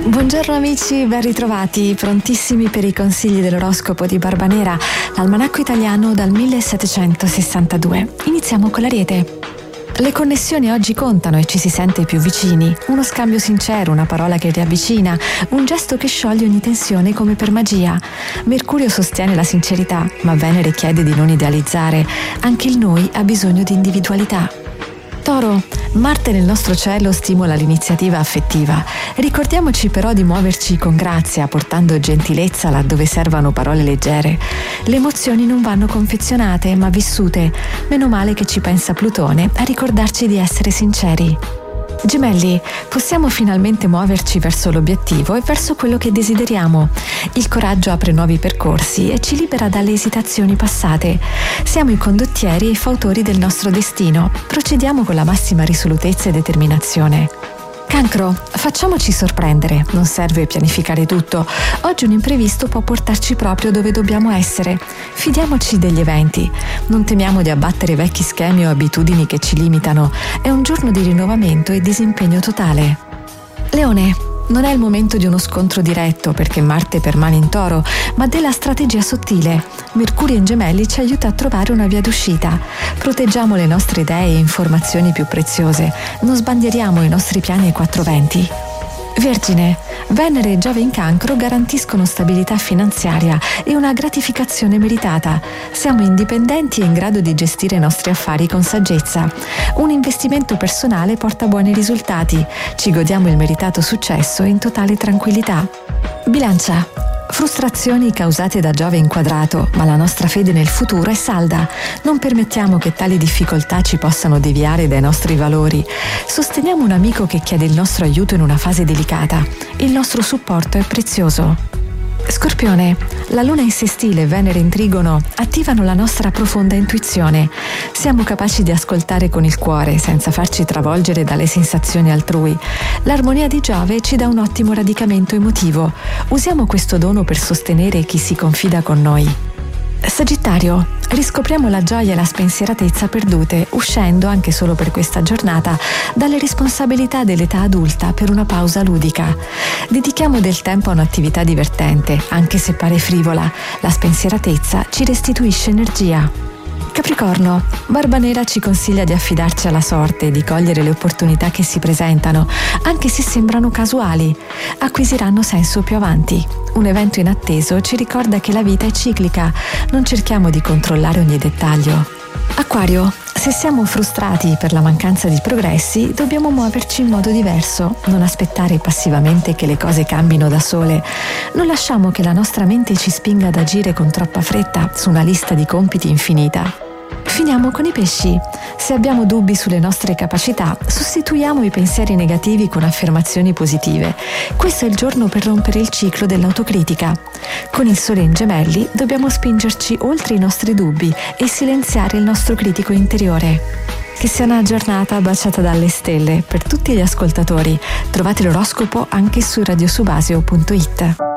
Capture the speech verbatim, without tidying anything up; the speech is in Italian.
Buongiorno amici, ben ritrovati, prontissimi per i consigli dell'oroscopo di Barbanera, l'almanacco italiano dal millesettecentosessantadue. Iniziamo con l'Ariete. Le connessioni oggi contano e ci si sente più vicini. Uno scambio sincero, una parola che riavvicina, un gesto che scioglie ogni tensione come per magia. Mercurio sostiene la sincerità, ma Venere chiede di non idealizzare. Anche il noi ha bisogno di individualità. Toro, Marte nel nostro cielo stimola l'iniziativa affettiva. Ricordiamoci però di muoverci con grazia, portando gentilezza laddove servano parole leggere. Le emozioni non vanno confezionate, ma vissute. Meno male che ci pensa Plutone a ricordarci di essere sinceri. Gemelli, possiamo finalmente muoverci verso l'obiettivo e verso quello che desideriamo. Il coraggio apre nuovi percorsi e ci libera dalle esitazioni passate. Siamo i condottieri e i fautori del nostro destino. Procediamo con la massima risolutezza e determinazione. Cancro, facciamoci sorprendere, non serve pianificare tutto. Oggi un imprevisto può portarci proprio dove dobbiamo essere. Fidiamoci degli eventi. Non temiamo di abbattere vecchi schemi o abitudini che ci limitano. È un giorno di rinnovamento e disimpegno totale. Leone, non è il momento di uno scontro diretto perché Marte permane in Toro, ma della strategia sottile. Mercurio in Gemelli ci aiuta a trovare una via d'uscita. Proteggiamo le nostre idee e informazioni più preziose. Non sbandieriamo i nostri piani ai quattro venti. Vergine, Venere e Giove in Cancro garantiscono stabilità finanziaria e una gratificazione meritata. Siamo indipendenti e in grado di gestire i nostri affari con saggezza. Un investimento personale porta buoni risultati. Ci godiamo il meritato successo in totale tranquillità. Bilancia, frustrazioni causate da Giove inquadrato, ma la nostra fede nel futuro è salda. Non permettiamo che tali difficoltà ci possano deviare dai nostri valori. Sosteniamo un amico che chiede il nostro aiuto in una fase delicata. Il nostro supporto è prezioso. Scorpione, la Luna in sestile e Venere in trigono attivano la nostra profonda intuizione. Siamo capaci di ascoltare con il cuore senza farci travolgere dalle sensazioni altrui. L'armonia di Giove ci dà un ottimo radicamento emotivo. Usiamo questo dono per sostenere chi si confida con noi. Sagittario, riscopriamo la gioia e la spensieratezza perdute, uscendo, anche solo per questa giornata, dalle responsabilità dell'età adulta per una pausa ludica. Dedichiamo del tempo a un'attività divertente, anche se pare frivola. La spensieratezza ci restituisce energia. Capricorno, Barbanera ci consiglia di affidarci alla sorte e di cogliere le opportunità che si presentano, anche se sembrano casuali. Acquisiranno senso più avanti. Un evento inatteso ci ricorda che la vita è ciclica, non cerchiamo di controllare ogni dettaglio. Acquario, se siamo frustrati per la mancanza di progressi, dobbiamo muoverci in modo diverso, non aspettare passivamente che le cose cambino da sole. Non lasciamo che la nostra mente ci spinga ad agire con troppa fretta su una lista di compiti infinita. Finiamo con i pesci. Se abbiamo dubbi sulle nostre capacità, sostituiamo i pensieri negativi con affermazioni positive. Questo è il giorno per rompere il ciclo dell'autocritica. Con il Sole in Gemelli dobbiamo spingerci oltre i nostri dubbi e silenziare il nostro critico interiore. Che sia una giornata baciata dalle stelle per tutti gli ascoltatori. Trovate l'oroscopo anche su radiosubasio punto it.